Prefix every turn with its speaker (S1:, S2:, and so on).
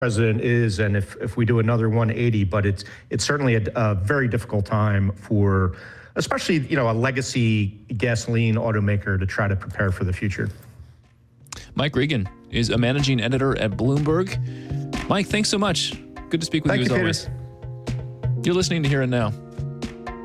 S1: president is and if we do another 180, but it's certainly a very difficult time for especially, a legacy gasoline automaker to try to prepare for the future.
S2: Mike Regan is a managing editor at Bloomberg. Mike, thanks so much. Good to speak with you as always. You're listening to Here and Now.